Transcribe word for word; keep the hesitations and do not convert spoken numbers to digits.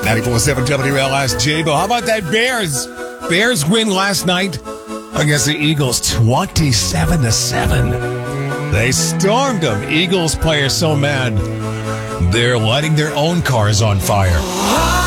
ninety-four point seven W L S J-Bo. How about that Bears? Bears win last night against the Eagles twenty-seven to seven. They stormed them. Eagles players so mad, they're lighting their own cars on fire.